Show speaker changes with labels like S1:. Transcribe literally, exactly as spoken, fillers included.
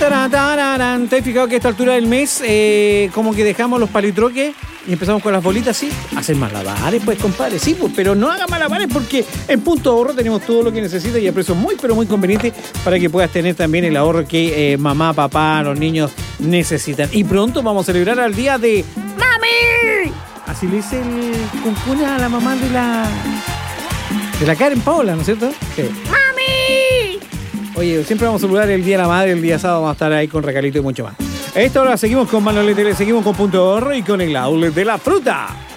S1: Tarararán. ¿Te has fijado que a esta altura del mes eh, como que dejamos los palitroques y empezamos con las bolitas, sí? Hacen malabares, pues, compadre. Sí, pues, pero no hagan malabares porque en Punto Ahorro tenemos todo lo que necesitas y a precios muy, pero muy convenientes para que puedas tener también el ahorro que eh, mamá, papá, los niños necesitan. Y pronto vamos a celebrar el día de ¡Mami! Así le dice el cuncuna a la mamá de la... de la Karen Paola, ¿no es cierto? Sí. ¡Mami! Oye, siempre vamos a saludar el Día de la Madre, el día sábado vamos a estar ahí con regalito y mucho más. A esta hora seguimos con Manolete, seguimos con Punto Ahorro y con el outlet de la fruta.